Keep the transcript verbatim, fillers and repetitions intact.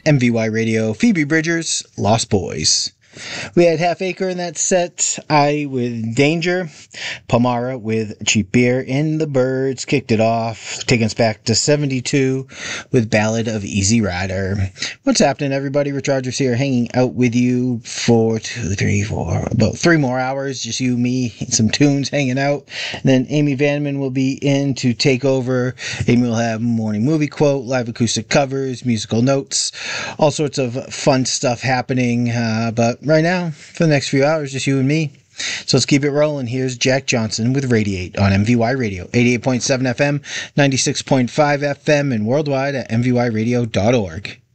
M V Y Radio, Phoebe Bridgers, Lost Boys. We had Half Acre in that set, I with Danger, Palmara with Cheap Beer, and the Birds kicked it off, taking us back to seventy-two with Ballad of Easy Rider. What's happening, everybody? Rich Rogers here, hanging out with you for two, three, four, about three more hours, just you, me, and some tunes hanging out. And then Amy Vanman will be in to take over. Amy will have morning movie quote, live acoustic covers, musical notes, all sorts of fun stuff happening, uh, but right now, for the next few hours, just you and me. So let's keep it rolling. Here's Jack Johnson with Radiate on M V Y Radio, eighty-eight point seven F M, ninety-six point five F M, and worldwide at M V Y radio dot org.